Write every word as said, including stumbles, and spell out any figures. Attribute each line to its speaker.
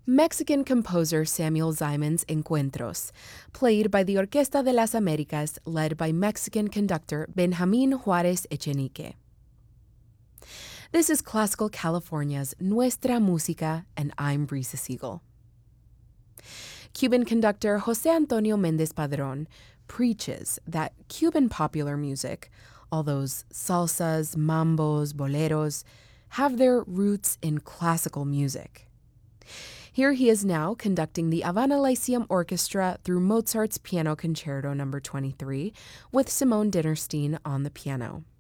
Speaker 1: Mexican composer Samuel Zimon's Encuentros, played by the Orquesta de las Américas, led by Mexican conductor Benjamin Juárez Echenique. This is Classical California's Nuestra Música, and I'm Brisa Siegel. Cuban conductor José Antonio Méndez Padrón preaches that Cuban popular music, all those salsas, mambos, boleros, have their roots in classical music. Here he is now conducting the Havana Lyceum Orchestra through Mozart's Piano Concerto number twenty-three with Simone Dinnerstein on the piano.